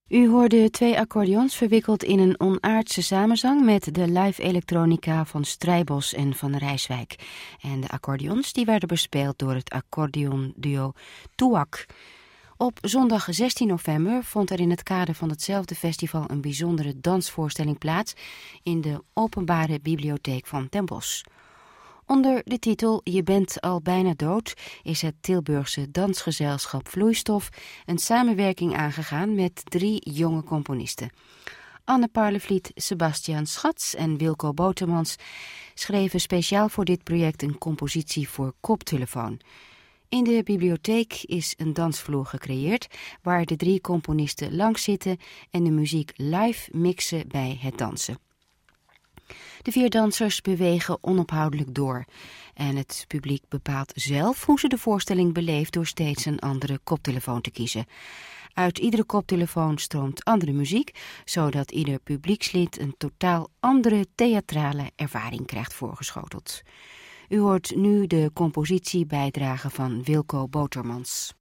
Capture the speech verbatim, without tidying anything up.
U hoorde twee accordeons verwikkeld in een onaardse samenzang met de live elektronica van Strijbos en van Rijswijk. En de accordeons die werden bespeeld door het accordeonduo Touac. Op zondag zestien november vond er in het kader van hetzelfde festival een bijzondere dansvoorstelling plaats in de Openbare Bibliotheek van Den Bosch. Onder de titel Je bent al bijna dood is het Tilburgse dansgezelschap Vloeistof een samenwerking aangegaan met drie jonge componisten. Anne Parlevliet, Sebastiaan Schatz en Wilco Botermans schreven speciaal voor dit project een compositie voor koptelefoon. In de bibliotheek is een dansvloer gecreëerd waar de drie componisten langs zitten en de muziek live mixen bij het dansen. De vier dansers bewegen onophoudelijk door en het publiek bepaalt zelf hoe ze de voorstelling beleeft door steeds een andere koptelefoon te kiezen. Uit iedere koptelefoon stroomt andere muziek, zodat ieder publiekslid een totaal andere theatrale ervaring krijgt voorgeschoteld. U hoort nu de compositiebijdrage van Wilco Botermans.